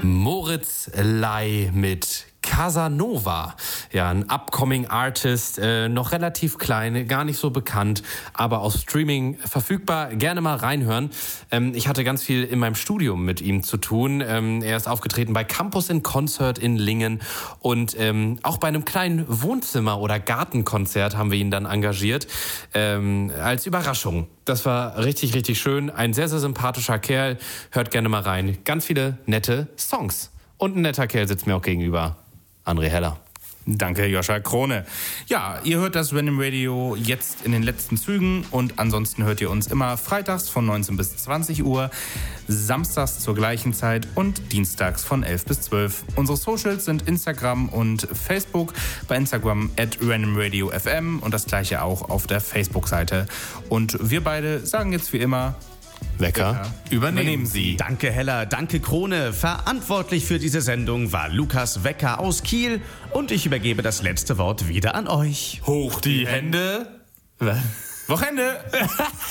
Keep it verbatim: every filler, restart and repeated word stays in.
Moritz Ley mit Casanova. Ja, ein upcoming Artist, äh, noch relativ klein, gar nicht so bekannt, aber auf Streaming verfügbar. Gerne mal reinhören. Ähm, ich hatte ganz viel in meinem Studium mit ihm zu tun. Ähm, er ist aufgetreten bei Campus in Concert in Lingen und ähm, auch bei einem kleinen Wohnzimmer- oder Gartenkonzert haben wir ihn dann engagiert, ähm, als Überraschung. Das war richtig, richtig schön. Ein sehr, sehr sympathischer Kerl. Hört gerne mal rein. Ganz viele nette Songs. Und ein netter Kerl sitzt mir auch gegenüber. André Heller. Danke, Joscha Krone. Ja, ihr hört das Random Radio jetzt in den letzten Zügen und ansonsten hört ihr uns immer freitags von neunzehn bis zwanzig Uhr, samstags zur gleichen Zeit und dienstags von elf bis zwölf. Unsere Socials sind Instagram und Facebook. Bei Instagram at randomradiofm und das gleiche auch auf der Facebook-Seite. Und wir beide sagen jetzt wie immer: Wecker, Wecker, übernehmen, übernehmen Sie. Danke Heller, danke Krone. Verantwortlich für diese Sendung war Lukas Wecker aus Kiel und ich übergebe das letzte Wort wieder an euch. Hoch die Hände. Wochenende!